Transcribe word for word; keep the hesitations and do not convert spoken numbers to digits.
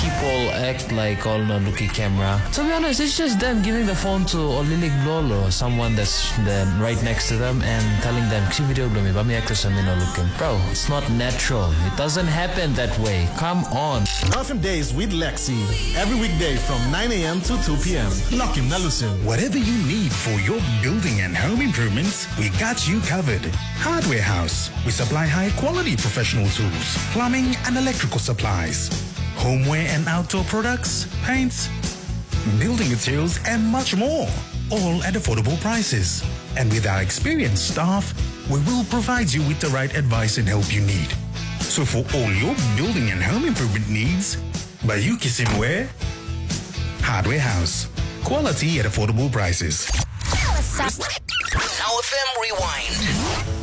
people act like all no looky camera. To be honest, it's just them giving the phone to Olilik Blolo, someone that's then right next to them, and telling them, "Si video belum ya, bami actors no looking." Bro, it's not natural. It doesn't happen that way. Come on. Awesome Days with Lexi. Every weekday from nine a.m. to two p.m. Lock him, Nalusu. Whatever you need for your building and home improvements, we got you covered. Hardware House. We supply high-quality professional tools, plumbing and electrical supplies, homeware and outdoor products, paints, building materials, and much more, all at affordable prices. And with our experienced staff, we will provide you with the right advice and help you need. So for all your building and home improvement needs, Bayuki Simware, Hardware House. Quality at affordable prices. Now F M Rewind.